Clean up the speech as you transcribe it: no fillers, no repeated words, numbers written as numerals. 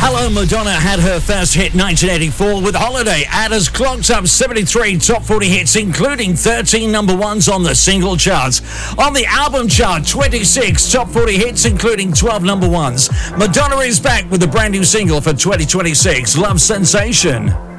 Hello, Madonna had her first hit 1984 with Holiday. Adders clocked up 73 top 40 hits, including 13 number ones on the single charts. On the album chart, 26 top 40 hits, including 12 number ones. Madonna is back with a brand new single for 2026, Love Sensation.